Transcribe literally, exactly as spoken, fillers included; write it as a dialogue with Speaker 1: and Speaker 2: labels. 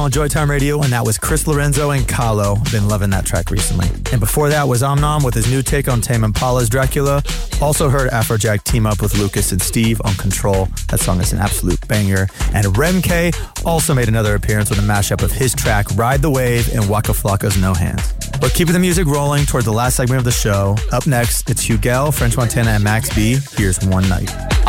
Speaker 1: on Joytime Radio, and that was Chris Lorenzo and Kahlo. Been loving that track recently. And before that was Omnom with his new take on Tame Impala's Dracula. Also heard Afrojack team up with Lucas and Steve on Control. That song is an absolute banger. And Remke also made another appearance with a mashup of his track Ride the Wave and Waka Flocka's No Hands. But keeping the music rolling toward the last segment of the show. Up next, it's Hugel, French Montana, and Max B. Here's One Night.